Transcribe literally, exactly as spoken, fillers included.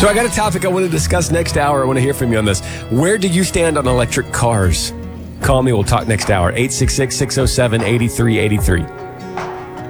So I got a topic I want to discuss next hour. I want to hear from you on this. Where do you stand on electric cars? Call me. We'll talk next hour. eight six six, six oh seven, eight three eight three.